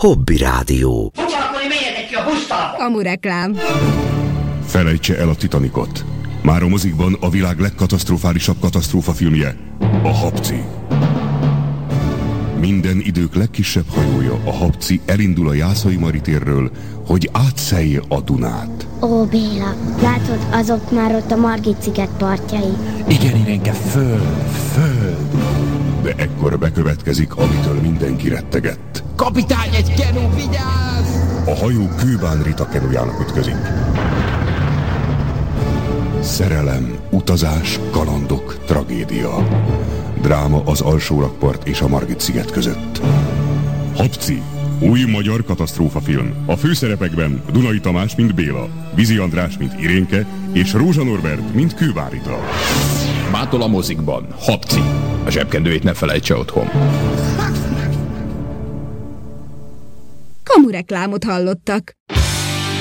Hobby Rádió. Foglalkozni menjetek ki a busztalba! Kamureklám. Felejtse el a Titanicot. Már a mozikban a világ legkatasztrofálisabb katasztrófafilmje, a Habci. Minden idők legkisebb hajója, a Habci elindul a Jászai Mari térről, hogy átszelje a Dunát. Ó, Béla, látod, azok már ott a Margit-sziget partjai. Igen, Irénke, föld. De ekkor bekövetkezik, amitől mindenki rettegett. Kapitány, egy kenu, vigyázz! A hajó Kőbán Rita kenujának ütközik. Szerelem, utazás, kalandok, tragédia. Dráma az Alsórakpart és a Margit-sziget között. Habci, új magyar katasztrófafilm. A főszerepekben Dunai Tamás, mint Béla, Vizi András, mint Irénke, és Rózsa Norbert, mint Kőbán Rita. Mától a mozikban, Habci. A zsebkendőjét ne felejtse otthon. Kamureklámot hallottak.